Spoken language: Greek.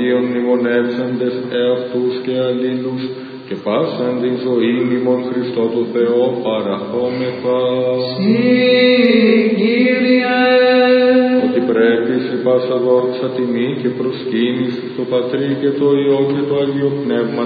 Αγίων μνημονεύσαντες εαυτούς και αλλήλους, και πάσαν την ζωήν ημών Χριστό του Θεό παραχόμεθα. Κύριε, ότι πρέπει σε πάσα δόξα τιμή και προσκύνηση στο Πατρί και το Υιό και το Αγίο Πνεύμα